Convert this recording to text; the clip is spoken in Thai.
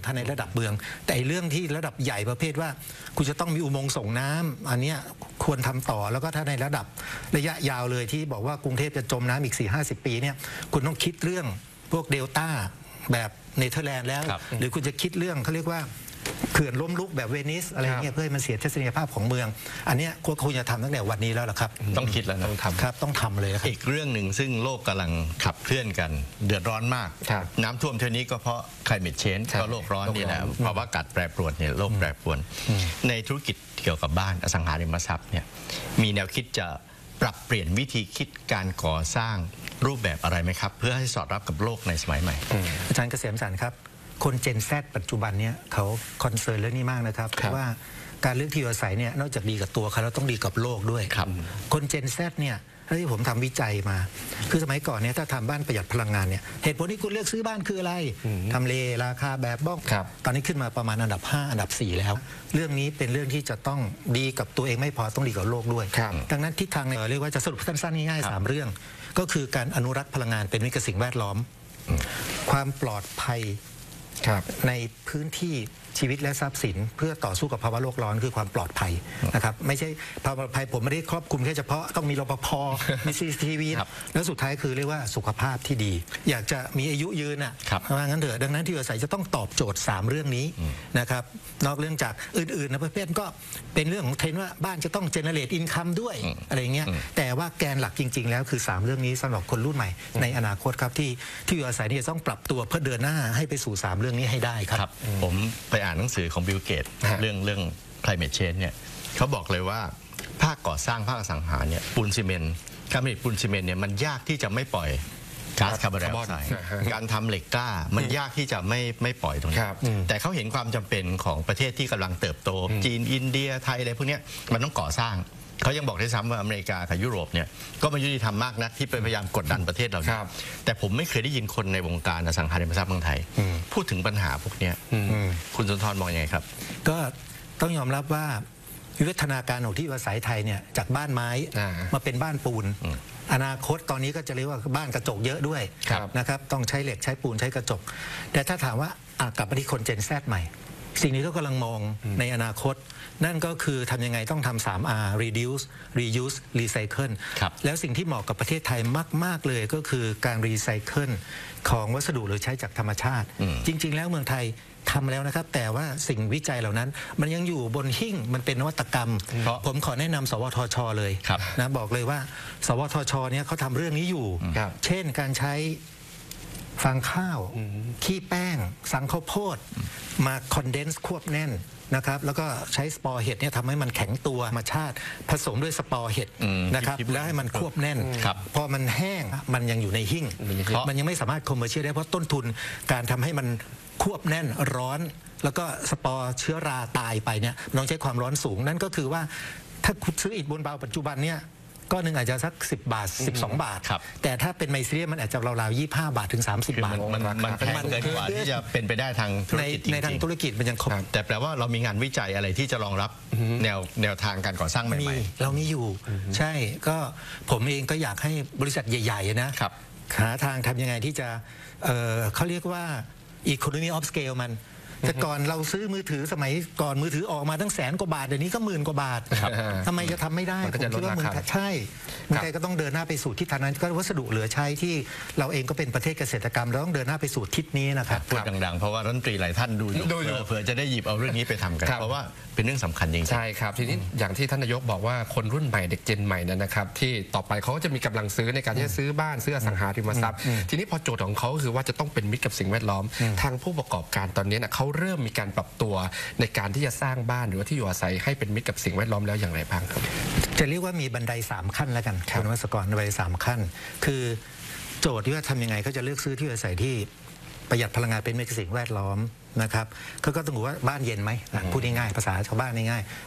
คะในระดับเมืองแต่เรื่องที่ระดับใหญ่ประเภทว่าคุณจะต้องมีอุโมงค์ส่งน้ำอันเนี้ยควรทำต่อแล้วก็ถ้าในระดับระยะยาวเลยที่บอกว่ากรุงเทพจะจมน้ำอีก 4-50 ปีเนี่ยคุณต้องคิดเรื่องพวกเดลต้าแบบเนเธอร์แลนด์แล้วหรือคุณจะคิดเรื่องเขาเรียกว่าเขื่อนล้มลุกแบบเวนิสอะไรเงี้ยเพื่อให้มันเสียทัศนียภาพของเมืองอันนี้ควรจะทำตั้งแต่วันนี้แล้วล่ะครับต้องคิดแล้วนะต้องทำเลยครับอีกเรื่องหนึ่งซึ่งโลกกำลังขับเคลื่อนกันเดือดร้อนมากน้ำท่วมเท่านี้ก็เพราะ climate change ก็โลกร้อนนี่แหละภาวะอากาศแปรปรวนเนี่ยโลกแปรปรวนในธุรกิจเกี่ยวกับบ้านอสังหาริมทรัพย์เนี่ยมีแนวคิดจะปรับเปลี่ยนวิธีคิดการก่อสร้างรูปแบบอะไรไหมครับเพื่อให้สอดรับกับโลกในสมัยใหม่อาจารย์เกษมสรรครับคนเจน Z ปัจจุบันเนี่ยเขาคอนเซิร์นเรื่องนี้มากนะครับเพราะว่าการเลือกที่อยู่อาศัยเนี่ยนอกจากดีกับตัวเขาแล้วต้องดีกับโลกด้วยคนเจน Z เนี่ยที่ผมทำวิจัยมาคือสมัยก่อนเนี่ยถ้าทำบ้านประหยัดพลังงานเนี่ยเหตุผลที่คุณเลือกซื้อบ้านคืออะไรทำเลราคาแบบบ้องตอนนี้ขึ้นมาประมาณอันดับ 5 อันดับ 4 แล้วเรื่องนี้เป็นเรื่องที่จะต้องดีกับตัวเองไม่พอต้องดีกับโลกด้วยดังนั้นทิศทางเรียกว่าจะสรุปสั้นๆง่ายๆ3 เรื่องก็คือการอนุรักษ์พลังงานเป็นมิตรกับสิ่งแวดล้อมความปลอดภัยในพื้นที่ชีวิตและทรัพย์สินเพื่อต่อสู้กับภาวะโลกร้อนคือความปลอดภัยนะครับไม่ใช่ภาวะปลอดภัยผมไม่ได้ครอบคลุมแค่เฉพาะต้องมีรปภมี CCTV แล้วสุดท้ายคือเรียกว่าสุขภาพที่ดีอยากจะมีอายุยืนว่างั้นเถอะดังนั้นที่อยู่อาศัยจะต้องตอบโจทย์3 เรื่องนี้นะครับนอกเรื่องจากอื่นๆนะประเภทก็เป็นเรื่องของเทรนด์ว่าบ้านจะต้อง generate income ด้วยอะไรเงี้ยแต่ว่าแกนหลักจริงๆแล้วคือ3 เรื่องนี้สำหรับคนรุ่นใหม่ในอนาคตครับที่อยู่อาศัยนี่จะต้องปรับตัวเพื่อเดินหน้าให้ไปสู่3 เรื่องนี้ให้ได้ครับผมไปอ่านหนังสือของบิลเกตเรื่อง climate change เนี่ยเขาบอกเลยว่าภาคก่อสร้างภาคอสังหาเนี่ยปูนซีเมนต์การผลิตปูนซีเมนต์เนี่ยมันยากที่จะไม่ปล่อยก๊าซคาร์บอนไดออกไซด์การทำเหล็กกล้ามันยากที่จะไม่ปล่อยตรงนี้แต่เขาเห็นความจำเป็นของประเทศที่กำลังเติบโตจีนอินเดียไทยอะไรพวกนี้มันต้องก่อสร้างเขายังบอกได้ซ้ำว่าอเมริกากับยุโรปเนี่ยก็ไม่ยุติธรรมมากนักที่พยายามกดดันประเทศเราแต่ผมไม่เคยได้ยินคนในวงการอสังหาริมทรัพย์เมืองไทยพูดถึงปัญหาพวกนี้คุณสุนทรมองยังไงครับก็ต้องยอมรับว่าวิวัฒนาการของที่อยู่อาศัยไทยเนี่ยจากบ้านไม้มาเป็นบ้านปูนอนาคตตอนนี้ก็จะเรียกว่าบ้านกระจกเยอะด้วยนะครับต้องใช้เหล็กใช้ปูนใช้กระจกแต่ถ้าถามว่ากลับมาที่คนเจน Z ใหม่สิ่งนี้ก็กำลังมองในอนาคตนั่นก็คือทำยังไงต้องทำ3R reduce reuse recycle แล้วสิ่งที่เหมาะกับประเทศไทยมากๆเลยก็คือการรีไซเคิลของวัสดุหรือใช้จากธรรมชาติจริงๆแล้วเมืองไทยทำแล้วนะครับแต่ว่าสิ่งวิจัยเหล่านั้นมันยังอยู่บนหิ้งมันเป็นนวัตกรรมผมขอแนะนำสวทช.เลยนะบอกเลยว่าสวทช.เนี่ยเขาทำเรื่องนี้อยู่เช่นการใช้ฟางข้าวขี้แป้งสังข้าวโพดมาคอนเดนซ์ควบแน่นนะครับแล้วก็ใช้สปอร์เห็ดเนี่ยทำให้มันแข็งตัวธรรมชาติผสมด้วยสปอร์เห็ดนะครับแล้วให้มันควบแน่นพอมันแห้งมันยังอยู่ในหิ้งมันยังไม่สามารถคอมเมอร์เชียลได้เพราะต้นทุนการทำให้มันควบแน่นร้อนแล้วก็สปอร์เชื้อราตายไปเนี่ยต้องใช้ความร้อนสูงนั่นก็คือว่าถ้าคุณซื้ออิฐบนเบาปัจจุบันเนี่ยก็หนึ่งอาจจะสัก10 บาท 12 บาทแต่ถ้าเป็นไมซีเรียมันอาจจะราวๆ25 บาทถึง30 บาทมันแพงเกินกว่าที่จะเป็นไปได้ทางธุรกิจในทางธุรกิจมันยังครบแต่แปลว่าเรามีงานวิจัยอะไรที่จะรองรับแนวทางการก่อสร้างใหม่ๆเรามีอยู่ใช่ก็ผมเองก็อยากให้บริษัทใหญ่ๆนะหาทางทำยังไงที่จะเขาเรียกว่า economy of scale มันแต่ก่อนเราซื้อมือถือสมัยก่อนมือถือออกมาตั้ง100,000 กว่าบาทเดี๋ยวนี้ก็10,000 กว่าบาททำไมจะทำไม่ได้ผมคิดว่าเมืองไทยใช่เมืองไทยก็ต้องเดินหน้าไปสู่ทิศทางนั้นก็วัสดุเหลือใช้ที่เราเองก็เป็นประเทศเกษตรกรรมเราต้องเดินหน้าไปสู่ทิศนี้นะครับพูดดังๆเพราะว่ารัฐมนตรีหลายท่านดูอยู่เผื่อจะได้หยิบเอาเรื่องนี้ไปทำกันเพราะว่าเป็นเรื่องสำคัญจริงใช่ครับทีนี้อย่างที่ท่านนายกบอกว่าคนรุ่นใหม่เด็กเจนใหม่นะครับที่ต่อไปเขาก็จะมีกำลังซื้อในการที่จะซื้อบ้านซื้ออสังหาริมทรัพย์ทีนี้พอโจทย์ของเขาคือว่าจะต้องเป็นมิตรกับสิ่งแวดล้อมทางผู้ประกอบการตอนนี้เขาเริ่มมีการปรับตัวในการที่จะสร้างบ้านหรือว่าที่อยู่อาศัยให้เป็นมิตรกับสิ่งแวดล้อมแล้วอย่างไรบ้างครับจะเรียกว่ามีบันได3 ขั้นแล้วกันคุณวัศกรบันได3 ขั้นคือโจทย์ที่ว่าทำยังไงเขาจะเลือกซื้อที่อยู่อาศัยที่ประหยัดพลังงานเป็นมิตรกับสิ่งแวดล้อมนะครับก็ต้องดูว่าบ้านเย็นไหมพูดง่ายๆภาษาชาวบ้านง่าย